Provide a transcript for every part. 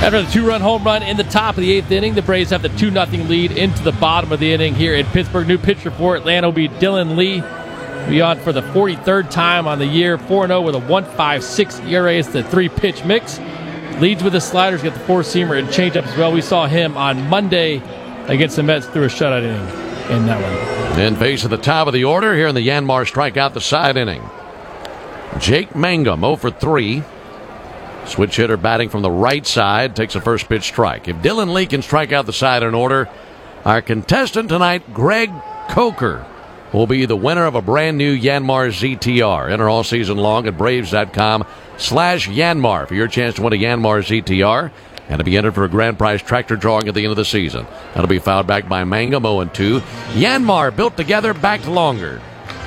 After the 2-run home run in the top of the 8th inning, the Braves have the 2-0 lead into the bottom of the inning here in Pittsburgh. New pitcher for Atlanta will be Dylan Lee. Be on for the 43rd time on the year, 4-0 with a 1.56 ERA. It's the 3-pitch mix. Leads with the sliders, got the 4-seamer and changeup as well. We saw him on Monday against the Mets through a shutout inning in that one. In face at the top of the order here in the Yanmar strikeout the side inning. Jake Mangum 0 for 3. Switch hitter batting from the right side, takes a first pitch strike. If Dylan Lee can strike out the side in order, our contestant tonight, Greg Coker, will be the winner of a brand new Yanmar ZTR. Enter all season long at Braves.com/Yanmar for your chance to win a Yanmar ZTR and to be entered for a grand prize tractor drawing at the end of the season. That'll be fouled back by Mangum 0-2. Yanmar built together, backed longer.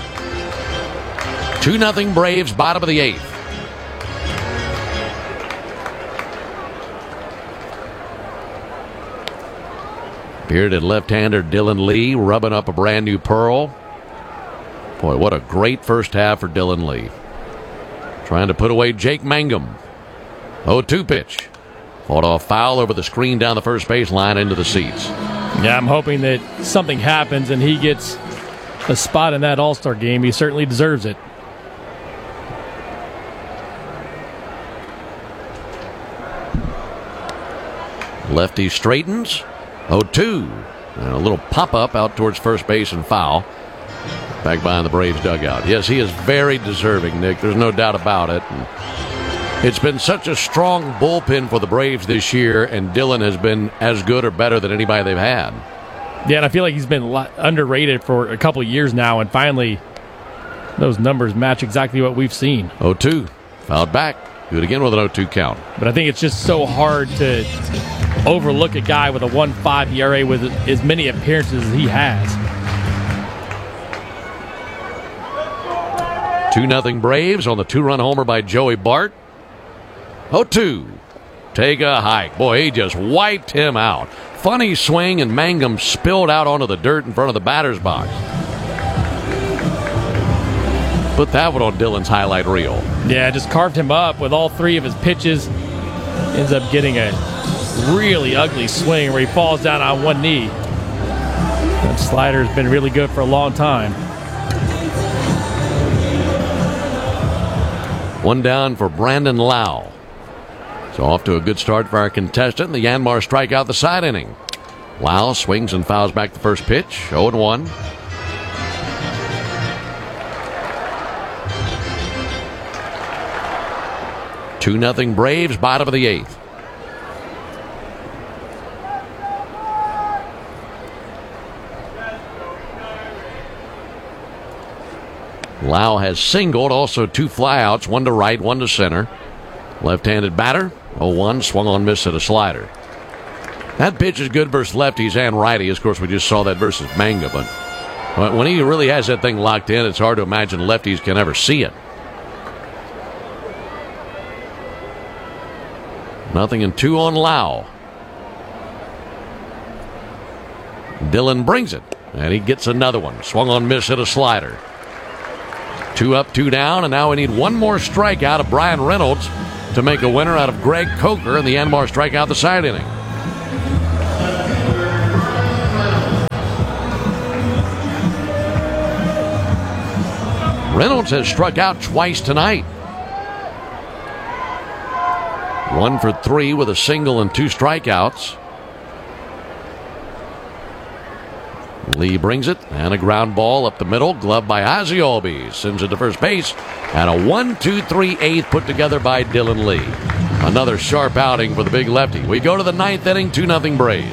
2-0 Braves, bottom of the 8th. Bearded left-hander Dylan Lee rubbing up a brand new Pearl. Boy, what a great first half for Dylan Lee. Trying to put away Jake Mangum. 0-2 pitch. Fought off foul over the screen down the first baseline into the seats. Yeah, I'm hoping that something happens and he gets a spot in that All-Star game. He certainly deserves it. Lefty straightens. 0-2. And a little pop-up out towards first base and foul. Back behind the Braves dugout. Yes, he is very deserving, Nick. There's no doubt about it. And it's been such a strong bullpen for the Braves this year, and Dylan has been as good or better than anybody they've had. Yeah, and I feel like he's been underrated for a couple of years now, and finally those numbers match exactly what we've seen. 0-2. Fouled back. Do it again with an 0-2 count. But I think it's just so hard to overlook a guy with a 1.5 ERA with as many appearances as he has. 2-0 Braves on the 2-run homer by Joey Bart. 0-2. Take a hike. Boy, he just wiped him out. Funny swing, and Mangum spilled out onto the dirt in front of the batter's box. Put that one on Dylan's highlight reel. Yeah, just carved him up with all three of his pitches. Ends up getting a really ugly swing where he falls down on one knee. That slider's been really good for a long time. One down for Brandon Lau. So off to a good start for our contestant. The Yanmar strikeout the side inning. Lau swings and fouls back the first pitch. 0-1. Two 2-0 Braves, bottom of the 8th. Lau has singled, also 2 flyouts, one to right, one to center. Left-handed batter, 0-1, swung on, miss at a slider. That pitch is good versus lefties and righties. Of course, we just saw that versus Manga, but when he really has that thing locked in, it's hard to imagine lefties can ever see it. 0-2 on Lau. Dylan brings it, and he gets another one. Swung on, miss at a slider. 2 up, 2 down, and now we need one more strikeout of Brian Reynolds to make a winner out of Greg Coker in the Yanmar strikeout the side inning. Reynolds has struck out twice tonight. 1 for 3 with a single and 2 strikeouts. Lee brings it, and a ground ball up the middle, gloved by Ozzie Albies. Sends it to first base, and a 1-2-3-8 put together by Dylan Lee. Another sharp outing for the big lefty. We go to the 9th inning, 2-0 Braves.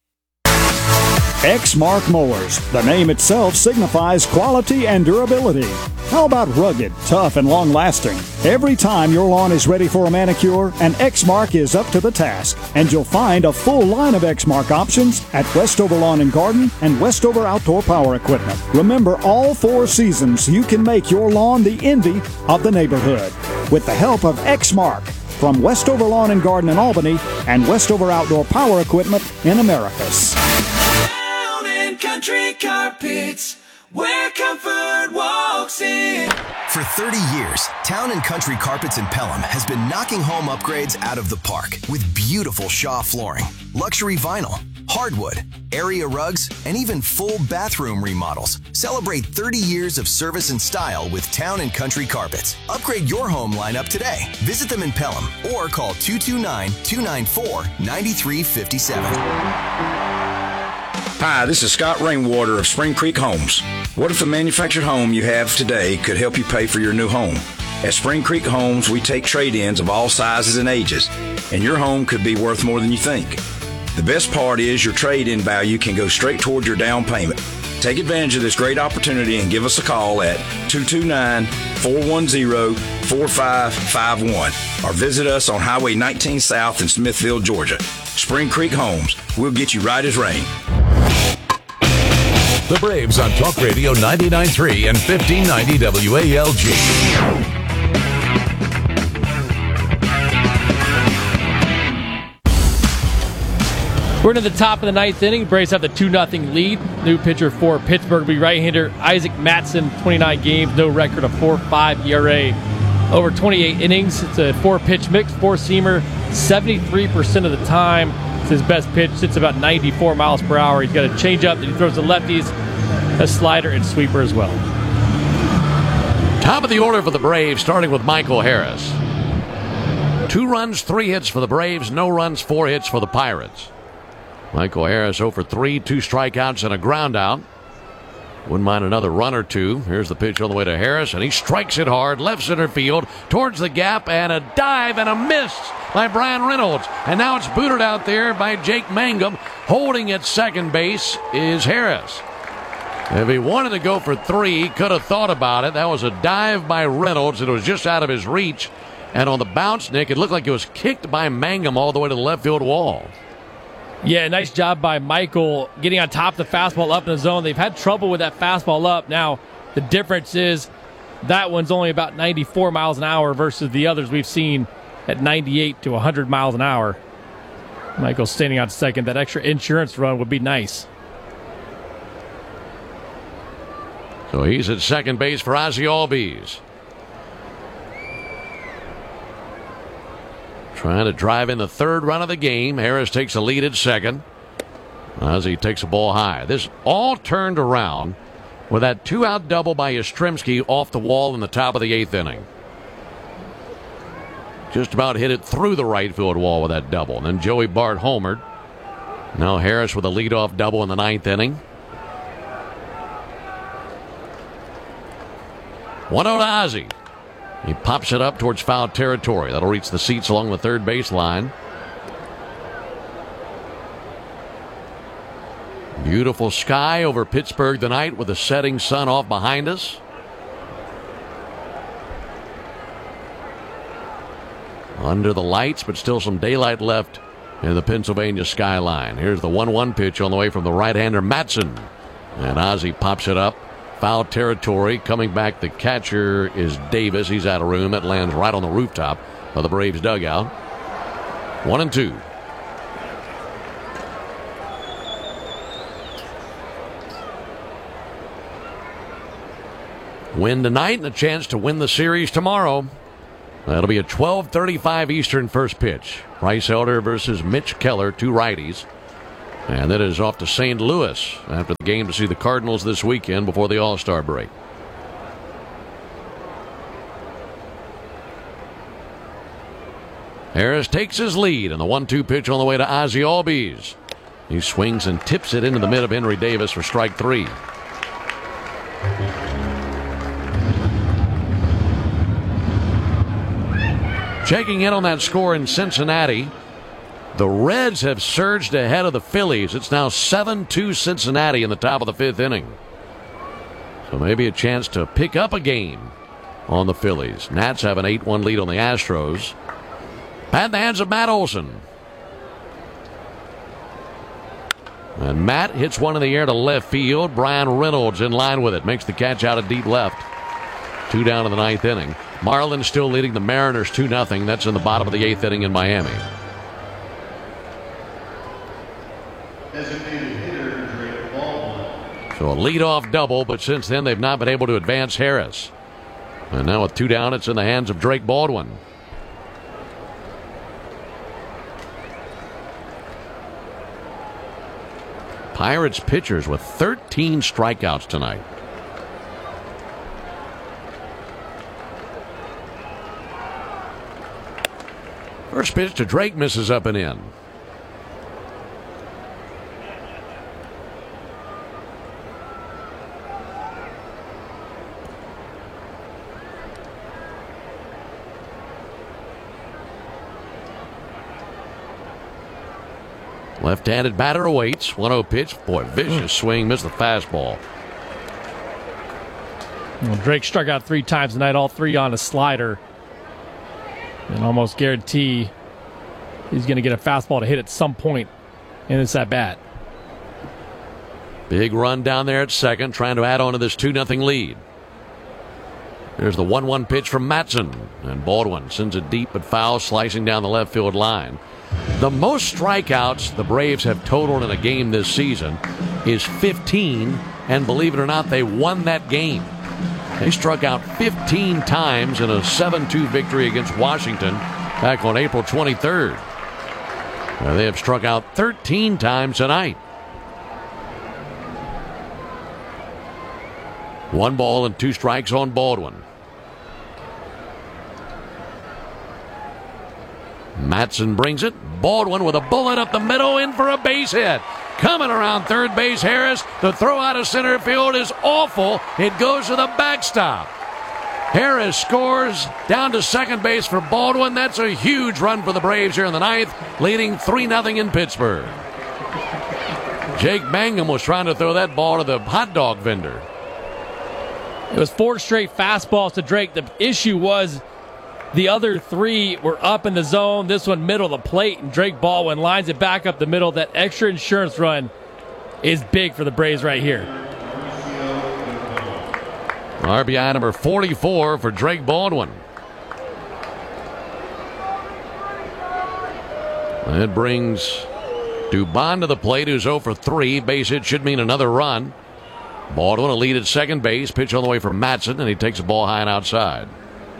Exmark Mowers. The name itself signifies quality and durability. How about rugged, tough, and long-lasting? Every time your lawn is ready for a manicure, an Exmark is up to the task. And you'll find a full line of Exmark options at Westover Lawn and Garden and Westover Outdoor Power Equipment. Remember, all 4 seasons, you can make your lawn the envy of the neighborhood with the help of Exmark from Westover Lawn and Garden in Albany and Westover Outdoor Power Equipment in Americus. Country Carpets, where comfort walks in. For 30 years, Town & Country Carpets in Pelham has been knocking home upgrades out of the park with beautiful Shaw flooring, luxury vinyl, hardwood, area rugs, and even full bathroom remodels. Celebrate 30 years of service and style with Town & Country Carpets. Upgrade your home lineup today. Visit them in Pelham or call 229-294-9357. Hi, this is Scott Rainwater of Spring Creek Homes. What if the manufactured home you have today could help you pay for your new home? At Spring Creek Homes, we take trade-ins of all sizes and ages, and your home could be worth more than you think. The best part is your trade-in value can go straight toward your down payment. Take advantage of this great opportunity and give us a call at 229-410-4551 or visit us on Highway 19 South in Smithfield, Georgia. Spring Creek Homes, we'll get you right as rain. The Braves on Talk Radio 99.3 and 1590 WALG. We're into the top of the ninth inning. Braves have the 2-0 lead. New pitcher for Pittsburgh will be right-hander Isaac Mattson, 29 games, no record, a 4.5 ERA. Over 28 innings. It's a 4-pitch mix, 4-seamer, 73% of the time. It's his best pitch. Sits about 94 miles per hour. He's got a changeup that he throws to lefties, a slider, and sweeper as well. Top of the order for the Braves, starting with Michael Harris. 2 runs, 3 hits for the Braves, no runs, 4 hits for the Pirates. Michael Harris 0 for 3, 2 strikeouts and a ground out. Wouldn't mind another run or two. Here's the pitch on the way to Harris, and he strikes it hard, left center field, towards the gap, and a dive and a miss by Brian Reynolds. And now it's booted out there by Jake Mangum. Holding at second base is Harris. If he wanted to go for 3, he could have thought about it. That was a dive by Reynolds. It was just out of his reach. And on the bounce, Nick, it looked like it was kicked by Mangum all the way to the left field wall. Yeah, nice job by Michael getting on top of the fastball up in the zone. They've had trouble with that fastball up. Now, the difference is that one's only about 94 miles an hour versus the others we've seen at 98 to 100 miles an hour. Michael's standing on second. That extra insurance run would be nice. So he's at second base for Ozzie Albies. Trying to drive in the third run of the game. Harris takes a lead at second. Ozzie takes a ball high. This all turned around with that 2-out double by Yastrzemski off the wall in the top of the 8th inning. Just about hit it through the right field wall with that double. And then Joey Bart homered. Now Harris with a leadoff double in the 9th inning. 1-0 to Ozzie. He pops it up towards foul territory. That'll reach the seats along the third base line. Beautiful sky over Pittsburgh tonight with the setting sun off behind us. Under the lights, but still some daylight left in the Pennsylvania skyline. Here's the 1-1 pitch on the way from the right-hander Mattson. And Ozzie pops it up. Foul territory. Coming back, the catcher is Davis. He's out of room. It lands right on the rooftop of the Braves dugout. 1-2. Win tonight and a chance to win the series tomorrow. That'll be a 12:35 Eastern first pitch. Bryce Elder versus Mitch Keller, 2 righties. And that is off to St. Louis after the game to see the Cardinals this weekend before the All-Star break. Harris takes his lead in the 1-2 pitch on the way to Ozzie Albies. He swings and tips it into the mid of Henry Davis for strike 3. Checking in on that score in Cincinnati. The Reds have surged ahead of the Phillies. It's now 7-2 Cincinnati in the top of the 5th inning. So maybe a chance to pick up a game on the Phillies. Nats have an 8-1 lead on the Astros. Pat in the hands of Matt Olson. And Matt hits one in the air to left field. Brian Reynolds in line with it. Makes the catch out of deep left. 2 down in the 9th inning. Marlins still leading the Mariners 2-0. That's in the bottom of the 8th inning in Miami. So a leadoff double, but since then they've not been able to advance Harris. And now with 2 down, it's in the hands of Drake Baldwin. Pirates pitchers with 13 strikeouts tonight. First pitch to Drake misses up and in. Left-handed batter awaits. 1-0 pitch. Boy, vicious swing. Missed the fastball. Well, Drake struck out 3 times tonight, all 3 on a slider. And almost guarantee he's going to get a fastball to hit at some point in this at-bat. Big run down there at second, trying to add on to this 2-0 lead. There's the 1-1 pitch from Matson. And Baldwin sends it deep but foul, slicing down the left field line. The most strikeouts the Braves have totaled in a game this season is 15, and believe it or not, they won that game. They struck out 15 times in a 7-2 victory against Washington back on April 23rd. They have struck out 13 times tonight. 1 ball and 2 strikes on Baldwin. Matson brings it. Baldwin with a bullet up the middle, in for a base hit. Coming around third base, Harris. The throw out of center field is awful. It goes to the backstop. Harris scores down to second base for Baldwin. That's a huge run for the Braves here in the 9th, leading 3-0 in Pittsburgh. Jake Mangum was trying to throw that ball to the hot dog vendor. It was 4 straight fastballs to Drake. The issue was the other 3 were up in the zone. This one middle of the plate, and Drake Baldwin lines it back up the middle. That extra insurance run is big for the Braves right here. RBI number 44 for Drake Baldwin. That brings Dubon to the plate, who's 0 for 3. Base hit should mean another run. Baldwin a lead at second base. Pitch on the way from Matson, and he takes the ball high and outside.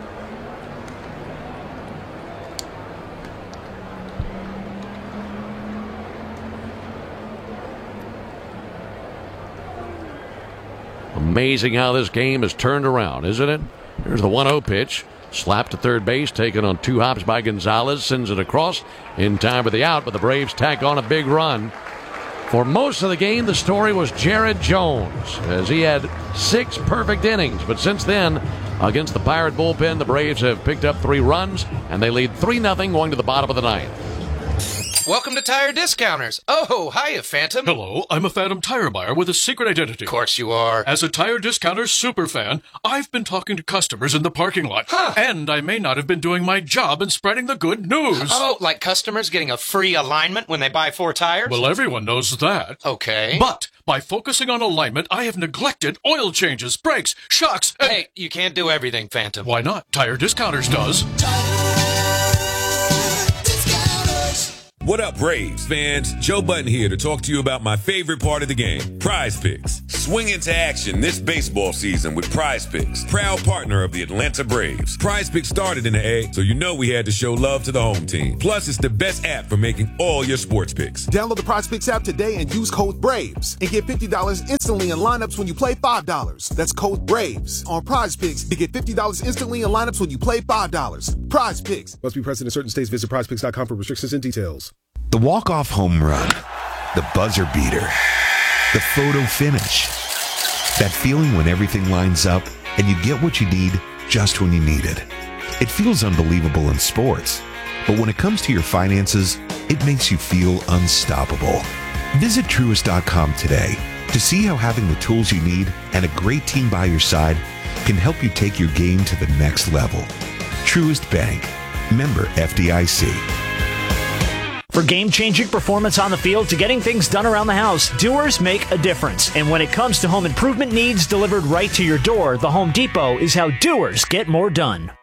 Amazing how this game has turned around, isn't it? Here's the 1-0 pitch. Slapped to third base, taken on 2 hops by Gonzalez. Sends it across in time for the out, but the Braves tack on a big run. For most of the game, the story was Jared Jones, as he had 6 perfect innings. But since then, against the Pirate bullpen, the Braves have picked up 3 runs, and they lead 3-0 going to the bottom of the 9th. Welcome to Tire Discounters. Oh, hiya, Phantom. Hello, I'm a Phantom tire buyer with a secret identity. Of course you are. As a Tire Discounters superfan, I've been talking to customers in the parking lot. Huh. And I may not have been doing my job in spreading the good news. Oh, like customers getting a free alignment when they buy 4 tires? Well, everyone knows that. Okay. But by focusing on alignment, I have neglected oil changes, brakes, shocks, and... Hey, you can't do everything, Phantom. Why not? Tire Discounters does. What up, Braves fans? Joe Button here to talk to you about my favorite part of the game, Prize Picks. Swing into action this baseball season with Prize Picks, proud partner of the Atlanta Braves. Prize Picks started in the A, so you know we had to show love to the home team. Plus, it's the best app for making all your sports picks. Download the Prize Picks app today and use code BRAVES and get $50 instantly in lineups when you play $5. That's code BRAVES on Prize Picks to get $50 instantly in lineups when you play $5. Prize Picks. Must be present in certain states. Visit prizepicks.com for restrictions and details. The walk-off home run, the buzzer beater, the photo finish. That feeling when everything lines up and you get what you need just when you need it. It feels unbelievable in sports, but when it comes to your finances, it makes you feel unstoppable. Visit Truist.com today to see how having the tools you need and a great team by your side can help you take your game to the next level. Truist Bank. Member FDIC. For game-changing performance on the field to getting things done around the house, doers make a difference. And when it comes to home improvement needs delivered right to your door, the Home Depot is how doers get more done.